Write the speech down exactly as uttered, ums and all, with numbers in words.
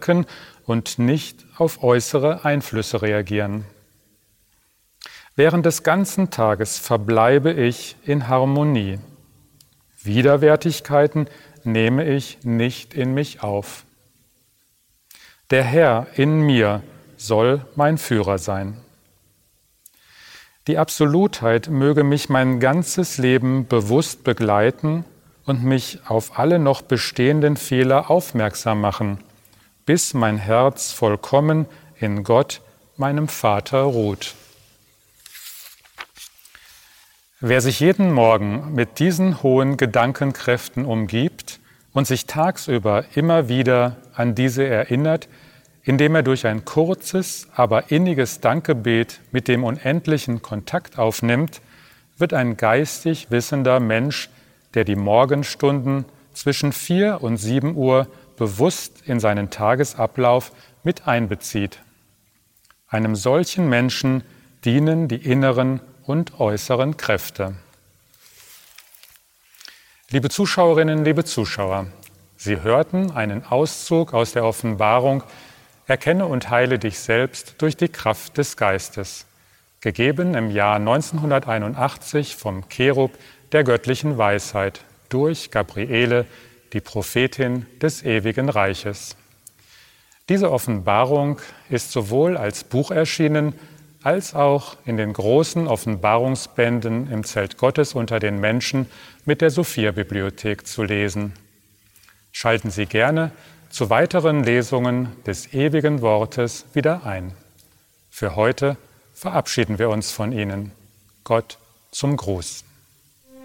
wirken und nicht auf äußere Einflüsse reagieren. Während des ganzen Tages verbleibe ich in Harmonie. Widerwärtigkeiten nehme ich nicht in mich auf. Der Herr in mir soll mein Führer sein. Die Absolutheit möge mich mein ganzes Leben bewusst begleiten und mich auf alle noch bestehenden Fehler aufmerksam machen, bis mein Herz vollkommen in Gott, meinem Vater, ruht. Wer sich jeden Morgen mit diesen hohen Gedankenkräften umgibt und sich tagsüber immer wieder an diese erinnert, indem er durch ein kurzes, aber inniges Dankgebet mit dem Unendlichen Kontakt aufnimmt, wird ein geistig wissender Mensch, der die Morgenstunden zwischen vier und sieben Uhr bewusst in seinen Tagesablauf mit einbezieht. Einem solchen Menschen dienen die inneren und äußeren Kräfte. Liebe Zuschauerinnen, liebe Zuschauer, Sie hörten einen Auszug aus der Offenbarung Erkenne und heile dich selbst durch die Kraft des Geistes, gegeben im Jahr neunzehnhunderteinundachtzig vom Cherub der göttlichen Weisheit durch Gabriele, die Prophetin des ewigen Reiches. Diese Offenbarung ist sowohl als Buch erschienen, als auch in den großen Offenbarungsbänden im Zelt Gottes unter den Menschen mit der Sophia-Bibliothek zu lesen. Schalten Sie gerne zu weiteren Lesungen des ewigen Wortes wieder ein. Für heute verabschieden wir uns von Ihnen. Gott zum Gruß.